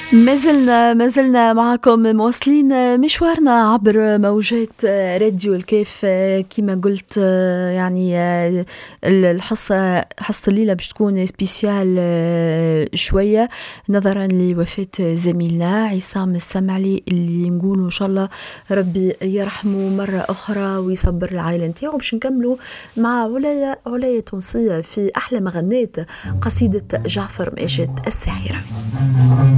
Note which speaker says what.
Speaker 1: ما زلنا معكم مواصلين مشوارنا عبر موجات راديو الكيف. كما قلت يعني حصة الليلة باش تكون سبيسيال شوية نظرا لوفاة زميلنا عصام السمعلي اللي نقول إن شاء الله ربي يرحمه مرة أخرى ويصبر العائلة نتاعو. باش نكملوا مع ولاية تونسية في أحلى مغنات قصيدة جعفر ماجد الساحرة.